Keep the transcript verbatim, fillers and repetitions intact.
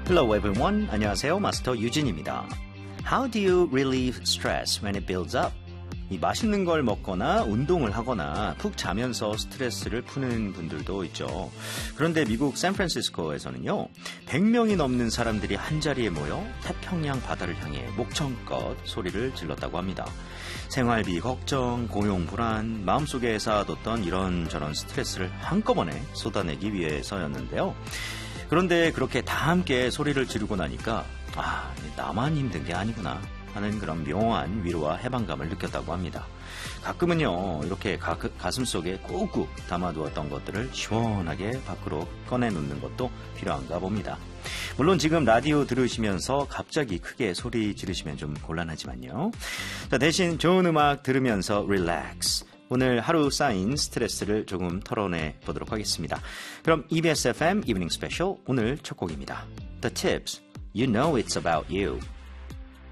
Hello everyone. 안녕하세요. 마스터 유진입니다. How do you relieve stress when it builds up? 이 맛있는 걸 먹거나 운동을 하거나 푹 자면서 스트레스를 푸는 분들도 있죠. 그런데 미국 샌프란시스코에서는요. 백 명이 넘는 사람들이 한자리에 모여 태평양 바다를 향해 목청껏 소리를 질렀다고 합니다. 생활비 걱정, 고용 불안, 마음속에 쌓아뒀던 이런저런 스트레스를 한꺼번에 쏟아내기 위해서였는데요. 그런데 그렇게 다 함께 소리를 지르고 나니까 아, 나만 힘든 게 아니구나 하는 그런 묘한 위로와 해방감을 느꼈다고 합니다. 가끔은요, 이렇게 가, 가슴 속에 꾹꾹 담아두었던 것들을 시원하게 밖으로 꺼내놓는 것도 필요한가 봅니다. 물론 지금 라디오 들으시면서 갑자기 크게 소리 지르시면 좀 곤란하지만요. 자, 대신 좋은 음악 들으면서 릴렉스. 오늘 하루 쌓인 스트레스를 조금 털어내 보도록 하겠습니다. 그럼 이비에스 에프엠 이브닝 스페셜 오늘 첫 곡입니다. The Tips, You Know It's About You.